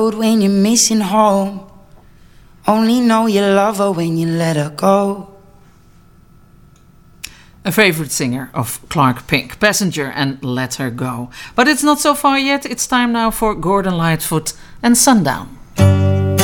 road when you're missing home. Only know you love her when you let her go. A favorite singer of Clark Pink, Passenger and Let Her Go. But it's not so far yet. It's time now for Gordon Lightfoot and Sundown.